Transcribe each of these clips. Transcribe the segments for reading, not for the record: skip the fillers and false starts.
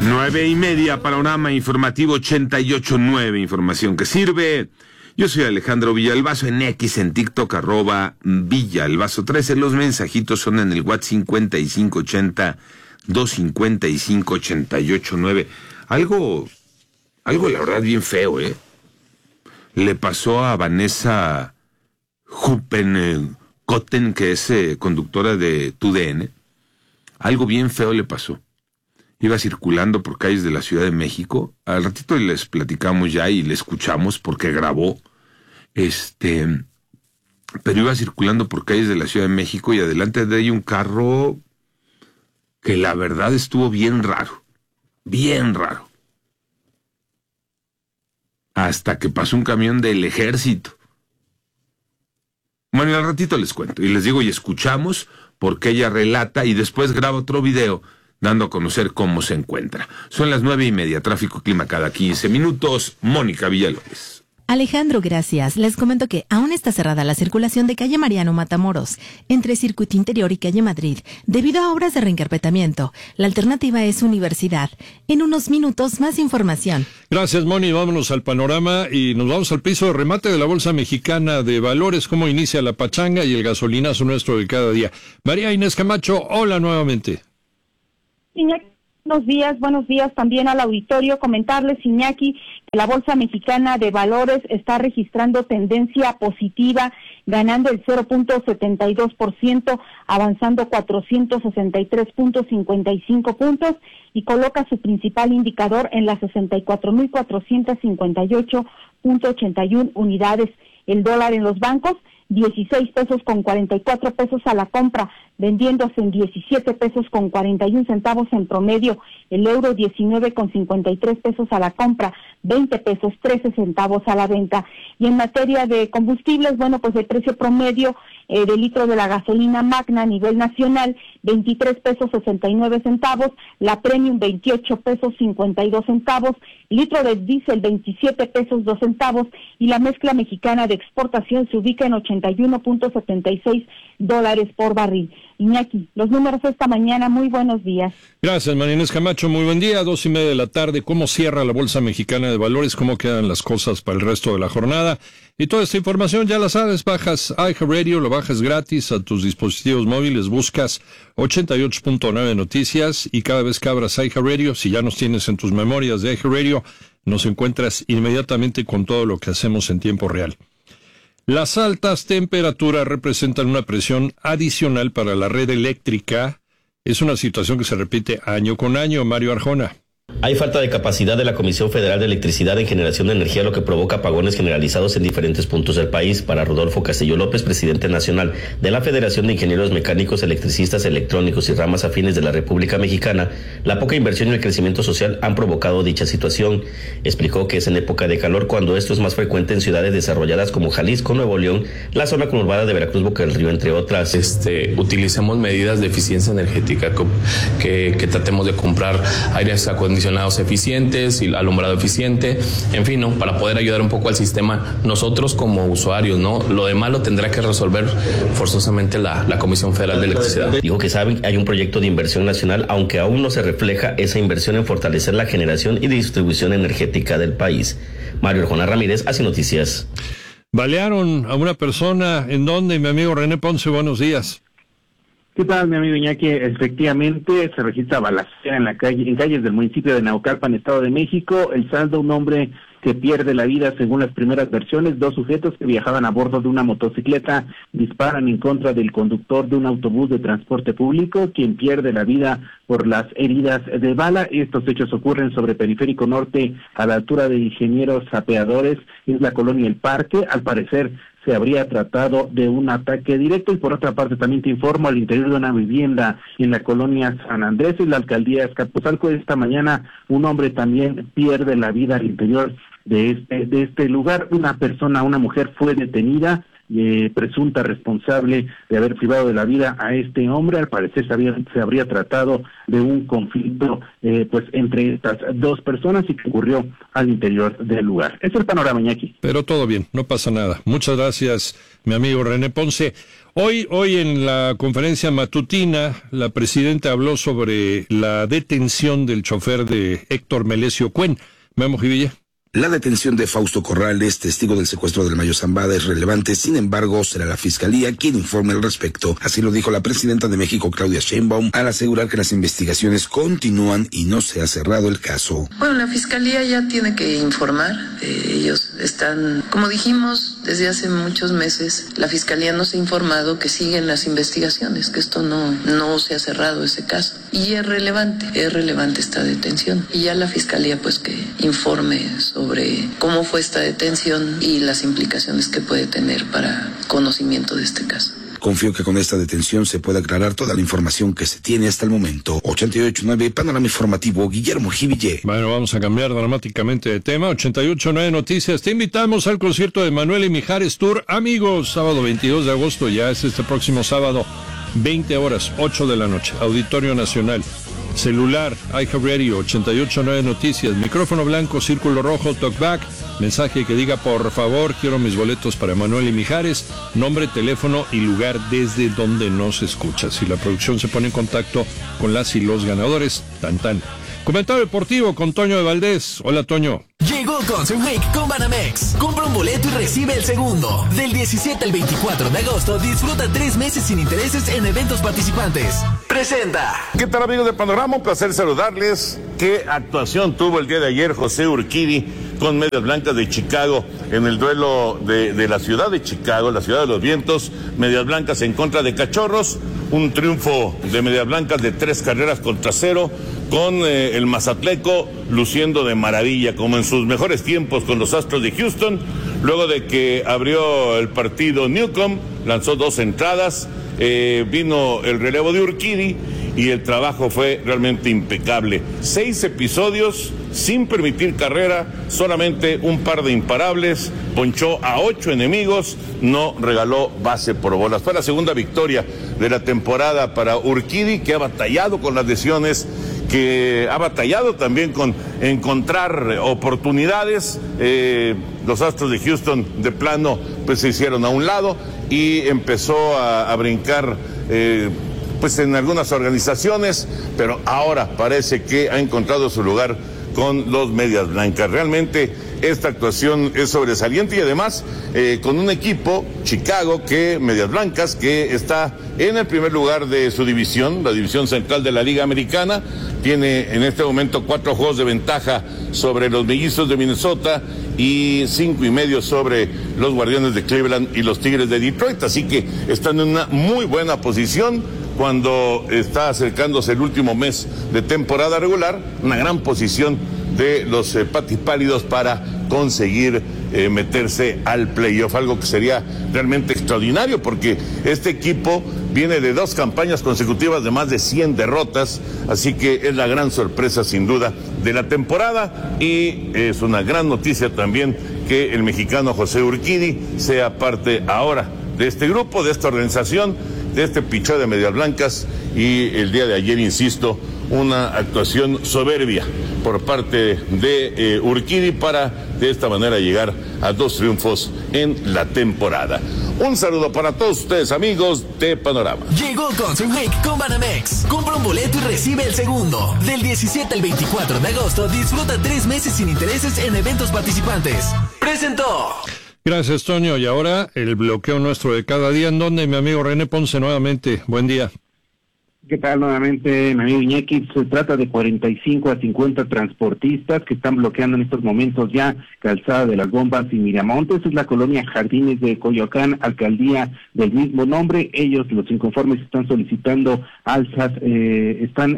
9:30, panorama informativo 88.9, información que sirve. Yo soy Alejandro Villalbazo, en X, en TikTok, @Villalbazo13. Los mensajitos son en el WhatsApp 5580-255-889. Algo la verdad bien feo, le pasó a Vanessa Huppenkotten, que es conductora de TUDN. Algo bien feo le pasó. Iba circulando por calles de la Ciudad de México. Al ratito les platicamos ya y le escuchamos porque grabó. Pero iba circulando por calles de la Ciudad de México y adelante de ahí un carro que la verdad estuvo bien raro. Bien raro. Hasta que pasó un camión del ejército. Bueno, y al ratito les cuento. Y les digo, y escuchamos porque ella relata y después graba otro video dando a conocer cómo se encuentra. Son las 9:30, tráfico clima cada 15 minutos. Mónica Villalobos. Alejandro, gracias. Les comento que aún está cerrada la circulación de calle Mariano Matamoros, entre Circuito Interior y calle Madrid, debido a obras de reencarpetamiento. La alternativa es Universidad. En unos minutos, más información. Gracias, Moni. Vámonos al panorama y nos vamos al piso de remate de la Bolsa Mexicana de Valores, cómo inicia la pachanga y el gasolinazo nuestro de cada día. María Inés Camacho, hola nuevamente. Iñaki, buenos días también al auditorio. Comentarles, Iñaki, que la Bolsa Mexicana de Valores está registrando tendencia positiva, ganando el 0.72%, avanzando 463.55 puntos y coloca su principal indicador en las 64.458.81 unidades. El dólar en los bancos, 16 pesos con 44 pesos a la compra, vendiéndose en 17 pesos con 41 centavos en promedio. El euro, 19 con 53 pesos a la compra, 20 pesos 13 centavos a la venta. Y en materia de combustibles, bueno, pues el precio promedio del litro de la gasolina magna a nivel nacional, 23 pesos 69 centavos, la premium 28 pesos 52 centavos, litro de diésel 27 pesos 2 centavos y la mezcla mexicana de exportación se ubica en 81.76 dólares por barril. Iñaki, los números esta mañana, muy buenos días. Gracias, María Inés Camacho, muy buen día, 2:30 p.m. ¿Cómo cierra la Bolsa Mexicana de Valores? ¿Cómo quedan las cosas para el resto de la jornada? Y toda esta información ya la sabes, bajas iHeartRadio, lo bajas gratis a tus dispositivos móviles, buscas 88.9 Noticias y cada vez que abras iHeartRadio, si ya nos tienes en tus memorias de iHeartRadio, nos encuentras inmediatamente con todo lo que hacemos en tiempo real. Las altas temperaturas representan una presión adicional para la red eléctrica. Es una situación que se repite año con año. Mario Arjona. Hay falta de capacidad de la Comisión Federal de Electricidad en generación de energía, lo que provoca apagones generalizados en diferentes puntos del país. Para Rodolfo Castillo López, presidente nacional de la Federación de Ingenieros Mecánicos, Electricistas, Electrónicos y ramas afines de la República Mexicana, la poca inversión y el crecimiento social han provocado dicha situación. Explicó que es en época de calor cuando esto es más frecuente en ciudades desarrolladas como Jalisco, Nuevo León, la zona conurbada de Veracruz, Boca del Río, entre otras. Utilicemos medidas de eficiencia energética, que tratemos de comprar aires acondicionados eficientes y alumbrado eficiente, en fin, ¿no? Para poder ayudar un poco al sistema nosotros como usuarios, ¿no? Lo demás lo tendrá que resolver forzosamente la Comisión Federal de Electricidad. Dijo que saben hay un proyecto de inversión nacional, aunque aún no se refleja esa inversión en fortalecer la generación y distribución energética del país. Mario Arjona Ramírez, Así Noticias. Balearon a una persona, ¿en dónde? Mi amigo René Ponce, buenos días. ¿Qué tal, mi amigo Iñaki? Efectivamente, se registra balacera en calles del municipio de Naucalpan, Estado de México. El saldo, un hombre que pierde la vida, según las primeras versiones. 2 sujetos que viajaban a bordo de una motocicleta disparan en contra del conductor de un autobús de transporte público, quien pierde la vida por las heridas de bala. Estos hechos ocurren sobre Periférico Norte, a la altura de Ingenieros Sapeadores, es la colonia El Parque. Al parecer se habría tratado de un ataque directo. Y por otra parte también te informo, al interior de una vivienda en la colonia San Andrés, en la alcaldía Azcapotzalco, esta mañana un hombre también pierde la vida al interior de este lugar. Una mujer fue detenida, presunta responsable de haber privado de la vida a este hombre. Al parecer se habría tratado de un conflicto pues entre estas dos personas y que ocurrió al interior del lugar. Es el panorama, Iñaki. Pero todo bien, no pasa nada. Muchas gracias, mi amigo René Ponce. Hoy en la conferencia matutina, la presidenta habló sobre la detención del chofer de Héctor Melesio Cuen. Memo Jivilla. La detención de Fausto Corrales, testigo del secuestro del Mayo Zambada, es relevante. Sin embargo, será la Fiscalía quien informe al respecto. Así lo dijo la presidenta de México, Claudia Sheinbaum, al asegurar que las investigaciones continúan y no se ha cerrado el caso. Bueno, la Fiscalía ya tiene que informar. Ellos están, como dijimos, desde hace muchos meses, la Fiscalía nos ha informado que siguen las investigaciones, que esto no se ha cerrado ese caso. Y es relevante esta detención. Y ya la Fiscalía pues que informe sobre cómo fue esta detención y las implicaciones que puede tener para conocimiento de este caso. Confío que con esta detención se pueda aclarar toda la información que se tiene hasta el momento. 88.9 Panorama Informativo, Guillermo Jiville. Bueno, vamos a cambiar dramáticamente de tema. 88.9 Noticias. Te invitamos al concierto de Manuel y Mijares Tour. Amigos, sábado 22 de agosto, ya es este próximo sábado, 20 horas, 8 de la noche. Auditorio Nacional. Celular, iHeartRadio, 88.9 Noticias, micrófono blanco, círculo rojo, talkback, mensaje que diga por favor, quiero mis boletos para Manuel y Mijares, nombre, teléfono y lugar desde donde nos escucha. Si la producción se pone en contacto con las y los ganadores, tan. Comentario deportivo con Toño de Valdés. Hola, Toño. Llegó Concert Week con Banamex. Compra un boleto y recibe el segundo. Del 17 al 24 de agosto, disfruta 3 meses sin intereses en eventos participantes. Presenta. ¿Qué tal, amigos de Panorama? Un placer saludarles. ¿Qué actuación tuvo el día de ayer José Urquidi con Medias Blancas de Chicago en el duelo de la ciudad de Chicago, la ciudad de los vientos? Medias Blancas en contra de Cachorros. Un triunfo de Medias Blancas de 3-0 con el Mazatleco luciendo de maravilla, como en sus mejores tiempos con los Astros de Houston. Luego de que abrió el partido Newcomb, lanzó 2 entradas, vino el relevo de Urquidi y el trabajo fue realmente impecable. 6 episodios sin permitir carrera, solamente un par de imparables, ponchó a 8 enemigos, no regaló base por bolas. Fue la segunda victoria de la temporada para Urquidi, que ha batallado con las lesiones, que ha batallado también con encontrar oportunidades. Los Astros de Houston de plano pues se hicieron a un lado y empezó a brincar pues en algunas organizaciones, pero ahora parece que ha encontrado su lugar con los Medias Blancas. Realmente esta actuación es sobresaliente y además con un equipo, Chicago, Medias Blancas, que está en el primer lugar de su división, la división central de la Liga Americana. Tiene en este momento 4 juegos de ventaja sobre los Mellizos de Minnesota y 5.5 sobre los Guardianes de Cleveland y los Tigres de Detroit. Así que están en una muy buena posición cuando está acercándose el último mes de temporada regular. Una gran posición de los patipálidos para conseguir meterse al playoff, algo que sería realmente extraordinario porque este equipo viene de 2 campañas consecutivas de más de 100 derrotas, así que es la gran sorpresa sin duda de la temporada y es una gran noticia también que el mexicano José Urquidi sea parte ahora de este grupo, de esta organización, de este pichón de Medias Blancas. Y el día de ayer, insisto, una actuación soberbia por parte de Urquidi para de esta manera llegar a 2 triunfos en la temporada. Un saludo para todos ustedes, amigos de Panorama. Llegó Concert Week con Banamex. Compra un boleto y recibe el segundo. Del 17 al 24 de agosto, disfruta 3 meses sin intereses en eventos participantes. Presentó. Gracias, Toño. Y ahora el bloqueo nuestro de cada día, en donde mi amigo René Ponce nuevamente. Buen día. ¿Qué tal nuevamente, mi amigo Iñaki? Se trata de 45 a 50 transportistas que están bloqueando en estos momentos ya Calzada de las Bombas y Miramontes. Es la colonia Jardines de Coyoacán, alcaldía del mismo nombre. Ellos, los inconformes, están solicitando alzas, están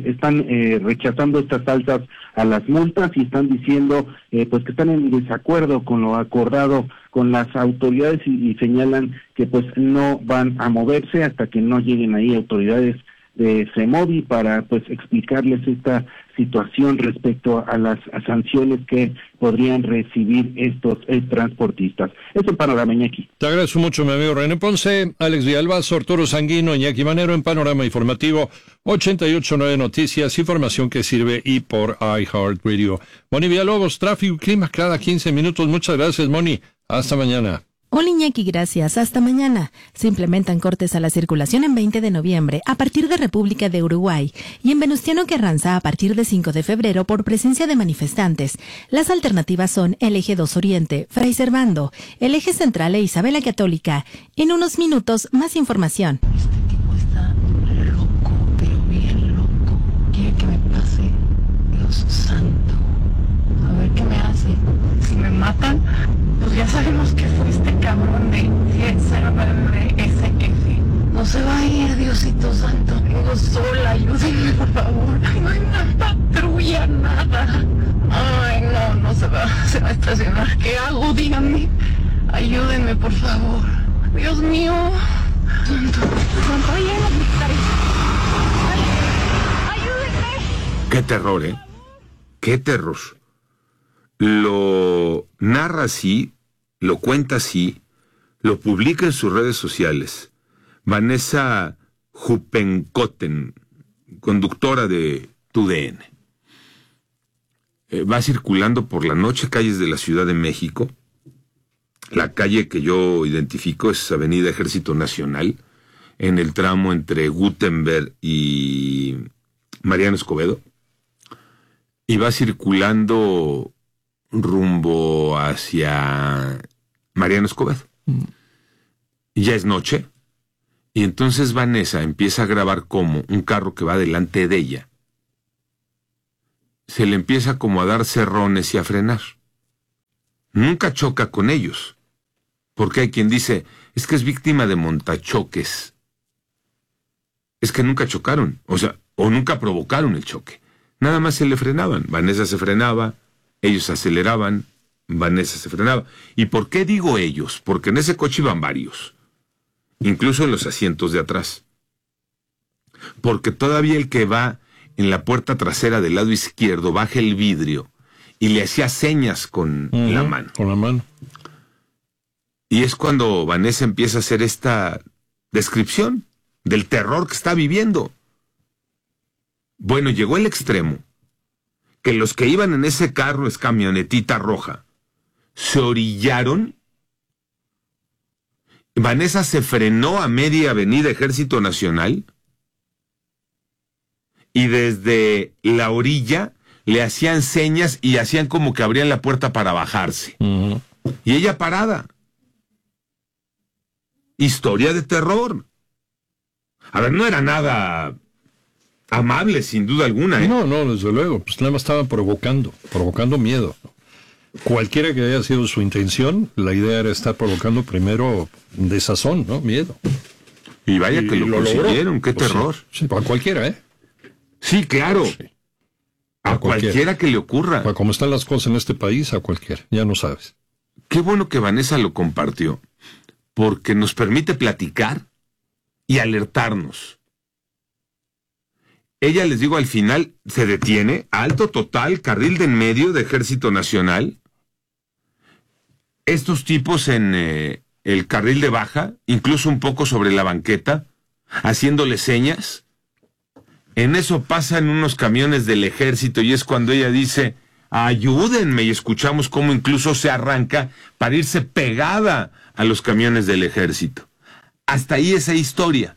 rechazando estas alzas a las multas y están diciendo pues que están en desacuerdo con lo acordado con las autoridades y señalan que pues no van a moverse hasta que no lleguen ahí autoridades de CEMOVI para pues explicarles esta situación respecto a las sanciones que podrían recibir estos transportistas. Es el Panorama, Iñaki. Te agradezco mucho, mi amigo René Ponce, Alex Villalbazo, Arturo Sanguino, Iñaki Manero en Panorama Informativo 88.9 Noticias, información que sirve y por iHeartRadio. Moni Villalobos, tráfico y clima cada 15 minutos. Muchas gracias, Moni. Hasta mañana. Hola Iñaki, gracias. Hasta mañana. Se implementan cortes a la circulación en 20 de noviembre a partir de República de Uruguay y en Venustiano Carranza a partir de 5 de febrero por presencia de manifestantes. Las alternativas son el Eje 2 Oriente, Fray Servando, el Eje Central e Isabel la Católica. En unos minutos, más información. Este tipo está loco, pero bien loco. Quiere que me pase. Dios santo. A ver qué me hace. Si me matan, pues ya sabemos que fue este cabrón de SRF. No se va a ir, Diosito santo. Vengo sola, ayúdenme por favor. No hay una patrulla, nada. Ay, no se va a estacionar. ¿Qué hago? Díganme. Ayúdenme, por favor. Dios mío. Santo. Ayúdenme. Qué terror, ¿eh? Qué terror. Lo narra así, lo cuenta así, lo publica en sus redes sociales. Vanessa Jupenkoten, conductora de TUDN. Va circulando por la noche calles de la Ciudad de México. La calle que yo identifico es Avenida Ejército Nacional, en el tramo entre Gutenberg y Mariano Escobedo. Y va circulando rumbo hacia Mariano Escobedo. Ya es noche, y entonces Vanessa empieza a grabar como un carro que va delante de ella se le empieza como a dar cerrones y a frenar. Nunca choca con ellos, porque hay quien dice, es que es víctima de montachoques. Es que nunca chocaron, o nunca provocaron el choque. Nada más se le frenaban. Vanessa se frenaba, ellos aceleraban, Vanessa se frenaba. ¿Y por qué digo ellos? Porque en ese coche iban varios, incluso en los asientos de atrás. Porque todavía el que va en la puerta trasera del lado izquierdo baja el vidrio y le hacía señas con la mano. Con la mano. Y es cuando Vanessa empieza a hacer esta descripción del terror que está viviendo. Bueno, llegó el extremo que los que iban en ese carro, es camionetita roja, se orillaron. Vanessa se frenó a media avenida Ejército Nacional y desde la orilla le hacían señas y hacían como que abrían la puerta para bajarse. Y ella parada. Historia de terror. A ver, no era nada amable, sin duda alguna, ¿eh? No, desde luego. Pues nada más estaba provocando miedo. Cualquiera que haya sido su intención, la idea era estar provocando primero desazón, ¿no? Miedo. Y vaya que lo consiguieron, qué pues terror. Sí, a cualquiera, ¿eh? Sí, claro. Sí. A cualquiera que le ocurra. Pues como están las cosas en este país, a cualquiera, ya no sabes. Qué bueno que Vanessa lo compartió, porque nos permite platicar y alertarnos. Ella, les digo, al final se detiene, alto total, carril de en medio de Ejército Nacional. Estos tipos en el carril de baja, incluso un poco sobre la banqueta, haciéndole señas. En eso pasan unos camiones del ejército y es cuando ella dice, ayúdenme, y escuchamos cómo incluso se arranca para irse pegada a los camiones del ejército. Hasta ahí esa historia.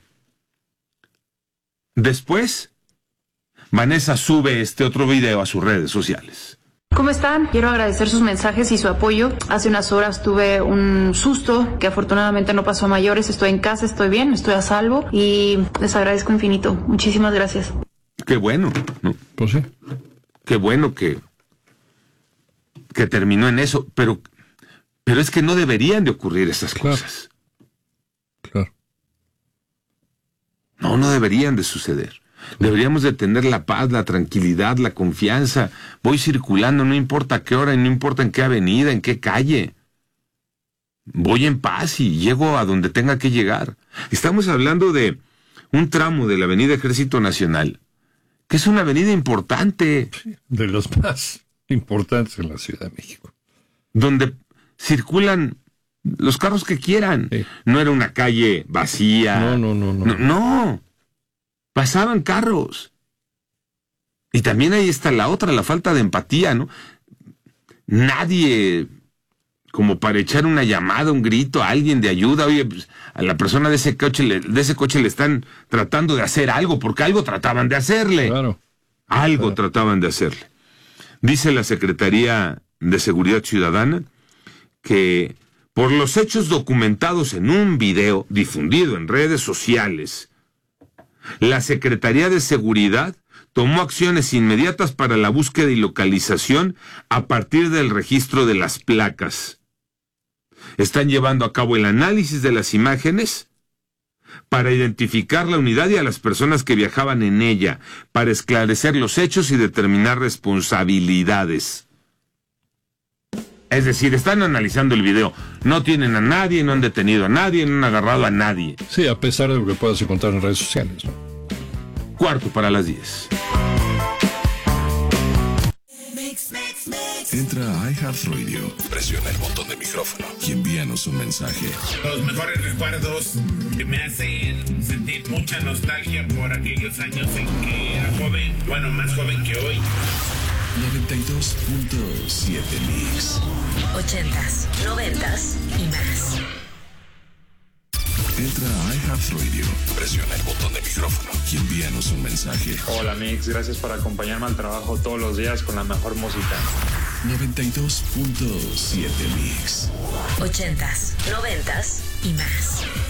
Después, Vanessa sube este otro video a sus redes sociales. ¿Cómo están? Quiero agradecer sus mensajes y su apoyo. Hace unas horas tuve un susto que afortunadamente no pasó a mayores. Estoy en casa, estoy bien, estoy a salvo y les agradezco infinito. Muchísimas gracias. Qué bueno, ¿no? Pues sí. Qué bueno que terminó en eso, pero es que no deberían de ocurrir esas cosas. Claro. No deberían de suceder. Deberíamos de tener la paz, la tranquilidad, la confianza. Voy circulando, no importa a qué hora y no importa en qué avenida, en qué calle. Voy en paz y llego a donde tenga que llegar. Estamos hablando de un tramo de la avenida Ejército Nacional, que es una avenida importante. Sí, de los más importantes en la Ciudad de México. Donde circulan los carros que quieran. Sí. No era una calle vacía. No. Pasaban carros. Y también ahí está la otra, la falta de empatía, ¿no? Nadie como para echar una llamada, un grito a alguien de ayuda. Oye, pues, a la persona de ese coche le están tratando de hacer algo, porque algo trataban de hacerle. Claro. Algo trataban de hacerle. Dice la Secretaría de Seguridad Ciudadana que por los hechos documentados en un video difundido en redes sociales, la Secretaría de Seguridad tomó acciones inmediatas para la búsqueda y localización a partir del registro de las placas. Están llevando a cabo el análisis de las imágenes para identificar la unidad y a las personas que viajaban en ella, para esclarecer los hechos y determinar responsabilidades. Es decir, están analizando el video. No tienen a nadie, no han detenido a nadie, no han agarrado a nadie. Sí, a pesar de lo que puedas encontrar en redes sociales, ¿no? 10:45. Entra a iHeartRadio, presiona el botón de micrófono y envíanos un mensaje. Los mejores recuerdos que me hacen sentir mucha nostalgia por aquellos años en que era joven, bueno, más joven que hoy. 92.7 Mix. 80s, 90s y más. Entra a iHeartRadio, presiona el botón de micrófono y envíanos un mensaje. Hola Mix, gracias por acompañarme al trabajo todos los días con la mejor música. 92.7 Mix. 80s, 90s y más.